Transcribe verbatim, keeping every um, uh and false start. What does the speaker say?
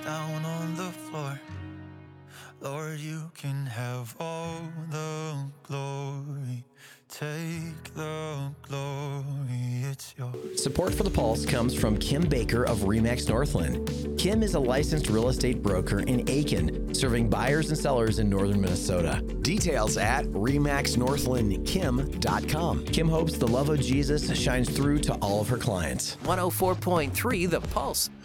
down on the floor. Lord, you can have all the glory. Take the glory, it's yours. Support for The Pulse comes from Kim Baker of RE/MAX Northland. Kim is a licensed real estate broker in Aiken, serving buyers and sellers in northern Minnesota. Details at remax northland kim dot com. Kim hopes the love of Jesus shines through to all of her clients. one oh four point three The Pulse.